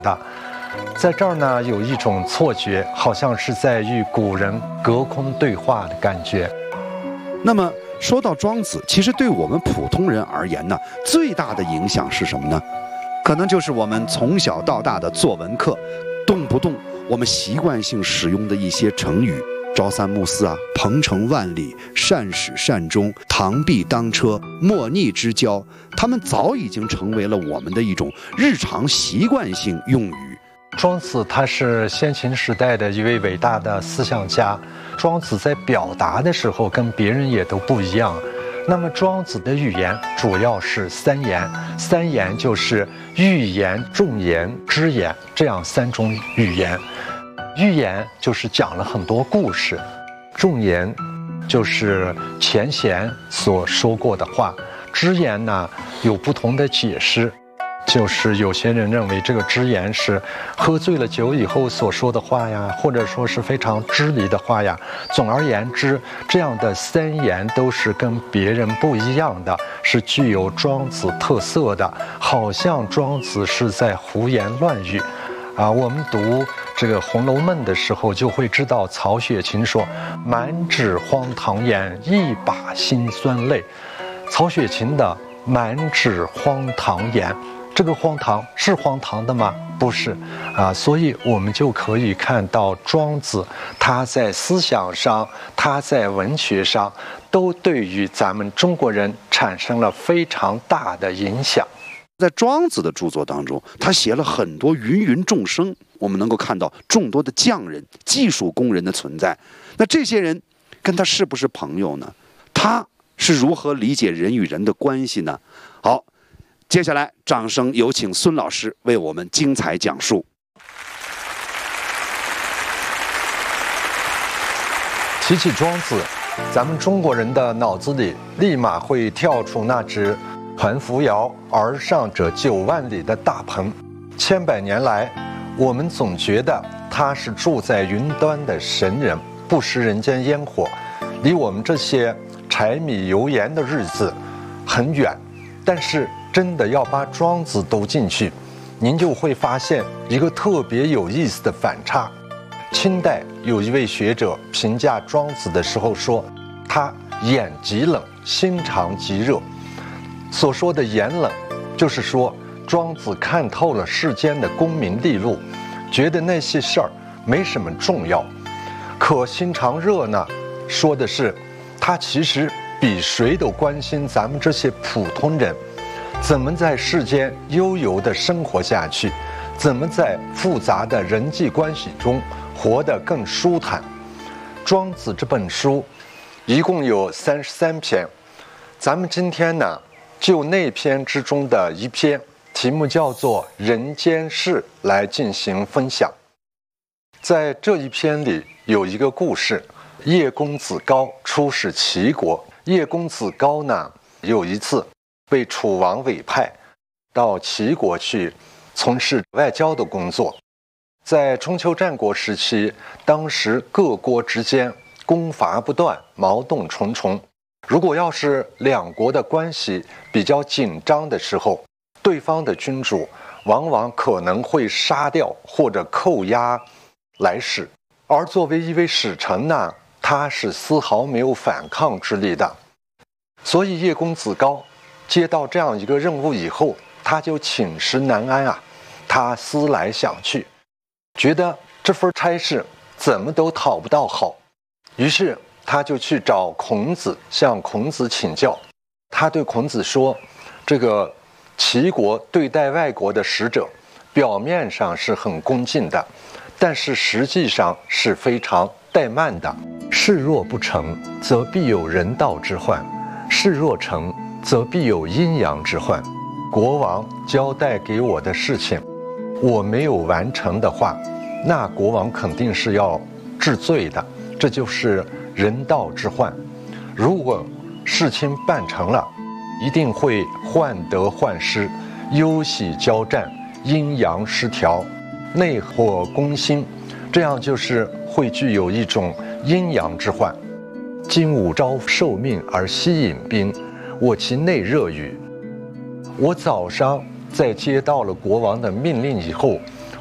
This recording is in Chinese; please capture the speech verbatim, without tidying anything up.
的。在这儿呢，有一种错觉，好像是在与古人隔空对话的感觉。 那么说到庄子，其实对我们普通人而言呢，最大的影响是什么呢？可能就是我们从小到大的作文课，动不动我们习惯性使用的一些成语，朝三暮四啊，鹏程万里，善始善终，螳臂当车，莫逆之交，他们早已经成为了我们的一种日常习惯性用语。 庄子他是先秦时代的一位伟大的思想家，庄子在表达的时候跟别人也都不一样。那么庄子的语言主要是三言，三言就是寓言、众言、只言这样三种语言。寓言就是讲了很多故事，众言就是前贤所说过的话，只言呢有不同的解释。就是有些人认为这个只言是喝醉了酒以后所说的话呀，或者说是非常支离的话呀。总而言之，这样的三言都是跟别人不一样的，是具有庄子特色的，好像庄子是在胡言乱语啊。我们读这个《红楼梦》的时候就会知道，曹雪芹说满纸荒唐言，一把辛酸泪。曹雪芹的满纸荒唐言，这个荒唐是荒唐的吗？不是啊，所以我们就可以看到庄子他在思想上，他在文学上都对于咱们中国人产生了非常大的影响。 在庄子的著作当中，他写了很多芸芸众生，我们能够看到众多的匠人、技术工人的存在。那这些人跟他是不是朋友呢？他是如何理解人与人的关系呢？好，接下来掌声有请孙老师为我们精彩讲述。 提起庄子，咱们中国人的脑子里立马会跳出那只抟扶摇而上者九万里的大鹏。千百年来，我们总觉得他是住在云端的神人，不食人间烟火，离我们这些柴米油盐的日子很远。但是真的要把庄子读进去，您就会发现一个特别有意思的反差。清代有一位学者评价庄子的时候说，他眼极冷，心肠极热。所说的眼冷，就是说庄子看透了世间的功名利禄，觉得那些事儿没什么重要。可心肠热呢，说的是他其实比谁都关心咱们这些普通人怎么在世间悠游地生活下去，怎么在复杂的人际关系中活得更舒坦。庄子这本书一共有三十三篇，咱们今天呢就那篇之中的一篇，题目叫做《人间世》来进行分享。在这一篇里有一个故事，叶公子高出使齐国。叶公子高呢有一次被楚王委派到齐国去从事外交的工作。在春秋战国时期，当时各国之间攻伐不断，矛盾重重。如果要是两国的关系比较紧张的时候，对方的君主往往可能会杀掉或者扣押来使，而作为一位使臣呢，他是丝毫没有反抗之力的。所以叶公子高接到这样一个任务以后，他就寝食难安啊。他思来想去，觉得这份差事怎么都讨不到好，于是他就去找孔子，向孔子请教。他对孔子说，这个齐国对待外国的使者表面上是很恭敬的，但是实际上是非常怠慢的。事若不成，则必有人道之患；事若成，则必有阴阳之患。国王交代给我的事情，我没有完成的话，那国王肯定是要治罪的，这就是人道之患。如果事情办成了，一定会患得患失，忧喜交战，阴阳失调，内火攻心，这样就是会具有一种阴阳之患。今吾朝受命而西引兵，我其内热与。我早上在接到了国王的命令以后，